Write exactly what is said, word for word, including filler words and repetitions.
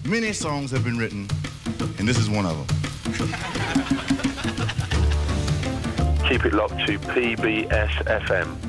Many songs have been written, and this is one of them. Keep it locked to P B S F M.